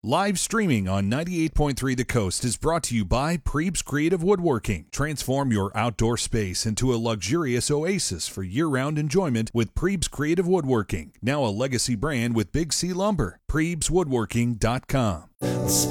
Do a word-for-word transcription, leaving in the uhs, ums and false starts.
Live streaming on ninety-eight point three The Coast is brought to you by Prebes Creative Woodworking. Transform your outdoor space into a luxurious oasis for year-round enjoyment with Prebes Creative Woodworking, now a legacy brand with Big C Lumber. Prebes Woodworking dot com.